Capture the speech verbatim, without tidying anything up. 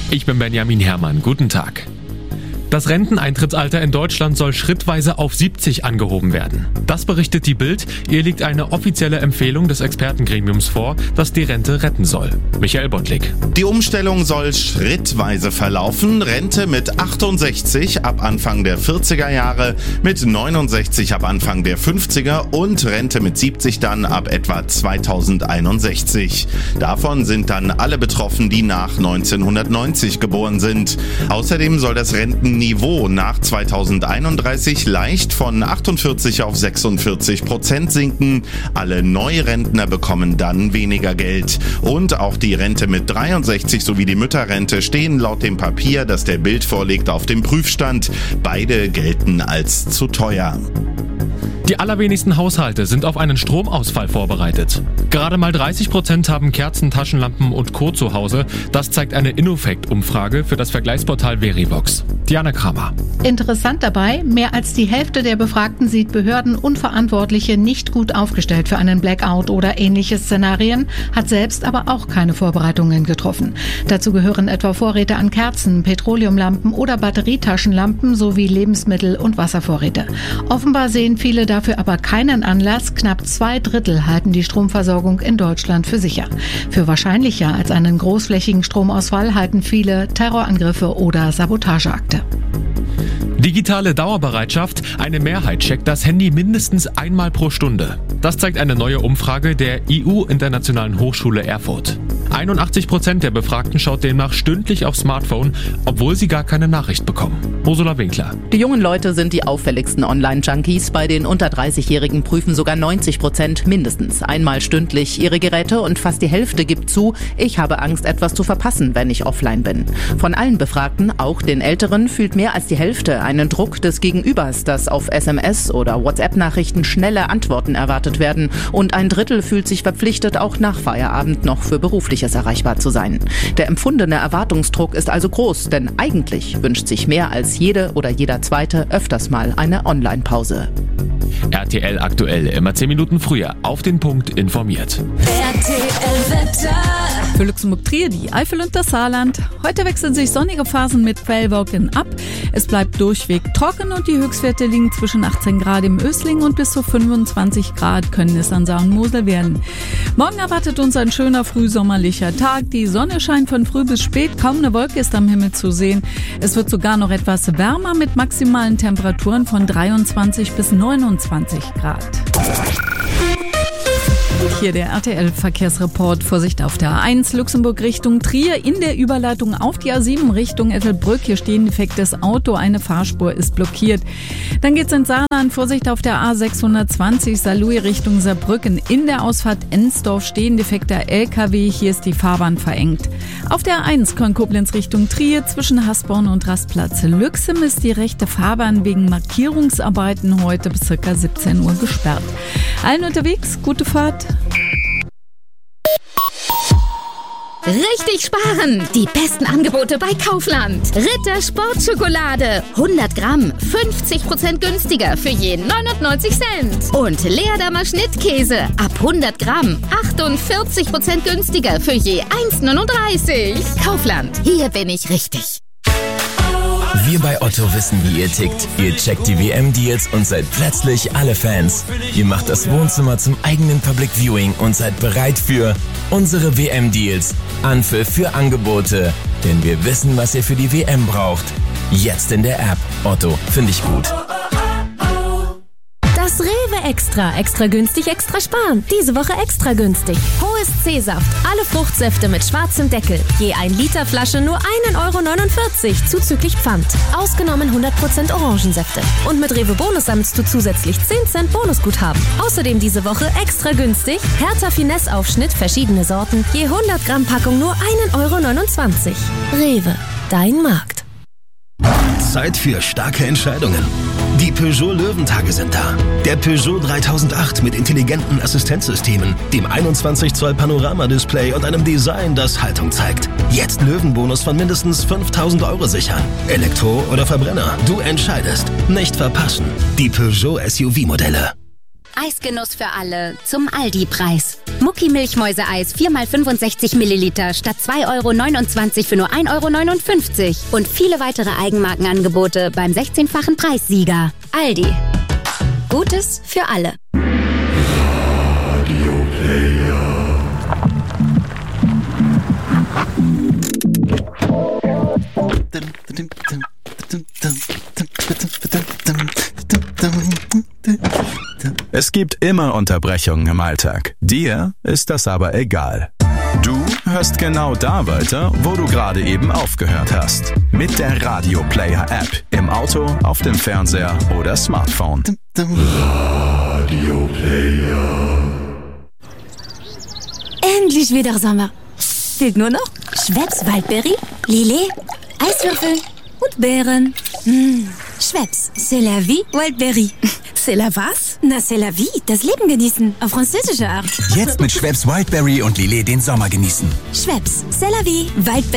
Ich bin Benjamin Herrmann. Guten Tag. Das Renteneintrittsalter in Deutschland soll schrittweise auf siebzig angehoben werden. Das berichtet die Bild. Ihr liegt eine offizielle Empfehlung des Expertengremiums vor, das die Rente retten soll. Michael Bontlik. Die Umstellung soll schrittweise verlaufen. Rente mit achtundsechzig ab Anfang der vierziger Jahre, mit neunundsechzig ab Anfang der fünfziger und Rente mit siebzig dann ab etwa zweitausendeinundsechzig. Davon sind dann alle betroffen, die nach neunzehnhundertneunzig geboren sind. Außerdem soll das Renten Niveau nach zweitausendeinunddreißig leicht von achtundvierzig auf sechsundvierzig Prozent sinken. Alle Neurentner bekommen dann weniger Geld. Und auch die Rente mit dreiundsechzig sowie die Mütterrente stehen laut dem Papier, das der Bild vorlegt, auf dem Prüfstand. Beide gelten als zu teuer. Die allerwenigsten Haushalte sind auf einen Stromausfall vorbereitet. Gerade mal dreißig Prozent haben Kerzen, Taschenlampen und Co. zu Hause. Das zeigt eine Innofect-Umfrage für das Vergleichsportal Verivox. Diana Kramer. Interessant dabei, mehr als die Hälfte der Befragten sieht Behörden und Verantwortliche nicht gut aufgestellt für einen Blackout oder ähnliche Szenarien, hat selbst aber auch keine Vorbereitungen getroffen. Dazu gehören etwa Vorräte an Kerzen, Petroleumlampen oder Batterietaschenlampen sowie Lebensmittel- und Wasservorräte. Offenbar sehen viele dafür aber keinen Anlass. Knapp zwei Drittel halten die Stromversorgung in Deutschland für sicher. Für wahrscheinlicher als einen großflächigen Stromausfall halten viele Terrorangriffe oder Sabotageakte. Digitale Dauerbereitschaft. Eine Mehrheit checkt das Handy mindestens einmal pro Stunde. Das zeigt eine neue Umfrage der I U-Internationalen Hochschule Erfurt. einundachtzig Prozent der Befragten schaut demnach stündlich aufs Smartphone, obwohl sie gar keine Nachricht bekommen. Ursula Winkler. Die jungen Leute sind die auffälligsten Online-Junkies. Bei den unter dreißigjährigen prüfen sogar neunzig Prozent mindestens einmal stündlich ihre Geräte und fast die Hälfte gibt zu, ich habe Angst, etwas zu verpassen, wenn ich offline bin. Von allen Befragten, auch den Älteren, fühlt mehr als die Hälfte einen Druck des Gegenübers, dass auf S M S oder WhatsApp-Nachrichten schnelle Antworten erwartet werden. Und ein Drittel fühlt sich verpflichtet, auch nach Feierabend noch für Berufliches erreichbar zu sein. Der empfundene Erwartungsdruck ist also groß, denn eigentlich wünscht sich mehr als jede oder jeder Zweite öfters mal eine Online-Pause. R T L aktuell, immer zehn Minuten früher, auf den Punkt informiert. R T L-Wetter. Für Luxemburg-Trier, die Eifel und das Saarland. Heute wechseln sich sonnige Phasen mit Quellwolken ab. Es bleibt durchweg trocken und die Höchstwerte liegen zwischen achtzehn Grad im Ösling und bis zu fünfundzwanzig Grad können es an Saar und Mosel werden. Morgen erwartet uns ein schöner frühsommerlicher Tag. Die Sonne scheint von früh bis spät, kaum eine Wolke ist am Himmel zu sehen. Es wird sogar noch etwas wärmer mit maximalen Temperaturen von dreiundzwanzig bis neunundzwanzig Grad. Hier der R T L-Verkehrsreport. Vorsicht auf der A eins Luxemburg Richtung Trier. In der Überleitung auf die A sieben Richtung Ettelbrück. Hier steht ein defektes Auto. Eine Fahrspur ist blockiert. Dann geht's ins Saarland. Vorsicht auf der A sechshundertzwanzig Saarlouis Richtung Saarbrücken. In der Ausfahrt Ensdorf stehen defekter L K W. Hier ist die Fahrbahn verengt. Auf der A eins Köln-Koblenz Richtung Trier. Zwischen Hasborn und Rastplatz Lüxem ist die rechte Fahrbahn wegen Markierungsarbeiten heute bis ca. siebzehn Uhr gesperrt. Allen unterwegs, gute Fahrt. Richtig sparen! Die besten Angebote bei Kaufland. Ritter Sportschokolade. hundert Gramm, fünfzig Prozent günstiger für je neunundneunzig Cent. Und Leerdammer Schnittkäse. Ab hundert Gramm, achtundvierzig Prozent günstiger für je eins neununddreißig. Kaufland, hier bin ich richtig. Wir bei Otto wissen, wie ihr tickt. Ihr checkt die W M-Deals und seid plötzlich alle Fans. Ihr macht das Wohnzimmer zum eigenen Public Viewing und seid bereit für unsere W M-Deals. Anpfiff für Angebote. Denn wir wissen, was ihr für die W M braucht. Jetzt in der App. Otto, finde ich gut. Das Rewe Extra. Extra günstig, extra sparen. Diese Woche extra günstig. Hohes C-Saft. Alle Fruchtsäfte mit schwarzem Deckel. Je ein Liter Flasche nur ein Euro neunundvierzig zuzüglich Pfand. Ausgenommen hundert Prozent Orangensäfte. Und mit Rewe Bonus sammelst du zusätzlich zehn Cent Bonusguthaben. Außerdem diese Woche extra günstig. Hertha Finesse Aufschnitt, verschiedene Sorten. Je hundert Gramm Packung nur ein Euro neunundzwanzig. Rewe. Dein Markt. Zeit für starke Entscheidungen. Die Peugeot Löwentage sind da. Der Peugeot dreitausendacht mit intelligenten Assistenzsystemen, dem einundzwanzig Zoll Panoramadisplay und einem Design, das Haltung zeigt. Jetzt Löwenbonus von mindestens fünftausend Euro sichern. Elektro oder Verbrenner, du entscheidest. Nicht verpassen. Die Peugeot S U V-Modelle. Eisgenuss für alle zum Aldi-Preis. Mucki Milchmäuseeis vier mal fünfundsechzig Milliliter statt zwei Euro neunundzwanzig für nur ein Euro neunundfünfzig. Und viele weitere Eigenmarkenangebote beim sechzehnfachen Preissieger. Aldi. Gutes für alle. Radio Player. Es gibt immer Unterbrechungen im Alltag. Dir ist das aber egal. Du hörst genau da weiter, wo du gerade eben aufgehört hast. Mit der Radio Player App. Im Auto, auf dem Fernseher oder Smartphone. Radio Player. Endlich wieder Sommer. Fehlt nur noch Schweppes Waldbeere, Lillet, Eiswürfel und Beeren. Mmh. Schweppes, c'est la vie, Wildberry. C'est la was? Na, c'est la vie, das Leben genießen, auf französische Art. Jetzt mit Schweppes Wildberry und Lillet den Sommer genießen. Schweppes, c'est la vie, Wildberry.